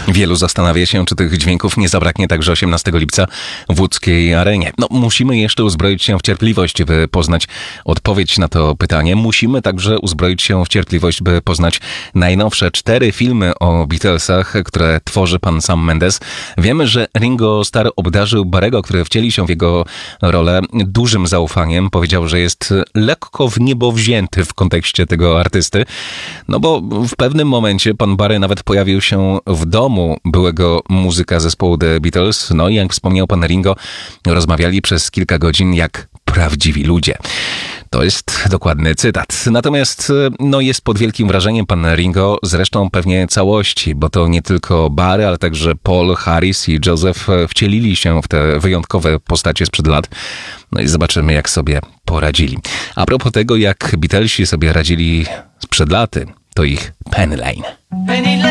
Wielu zastanawia się, czy tych dźwięków nie zabraknie także 18 lipca w łódzkiej arenie. Musimy jeszcze uzbroić się w cierpliwość, by poznać odpowiedź na to pytanie. Musimy także uzbroić się w cierpliwość, by poznać najnowsze 4 filmy o Beatlesach, które tworzy pan Sam Mendes. Wiemy, że Ringo Starr obdarzył Barrego, który wcieli się w jego rolę, dużym zaufaniem. Powiedział, że jest lekko w niebo wzięty w kontekście tego artysty. Bo w pewnym momencie pan Barry nawet pojawił się w domu byłego muzyka zespołu The Beatles. I jak wspomniał pan Ringo, rozmawiali przez kilka godzin jak prawdziwi ludzie. To jest dokładny cytat. Natomiast jest pod wielkim wrażeniem pan Ringo, zresztą pewnie całości, bo to nie tylko Barry, ale także Paul, Harris i Joseph wcielili się w te wyjątkowe postacie sprzed lat. I zobaczymy, jak sobie poradzili. A propos tego, jak Beatlesi sobie radzili sprzed laty, to ich Penny Lane.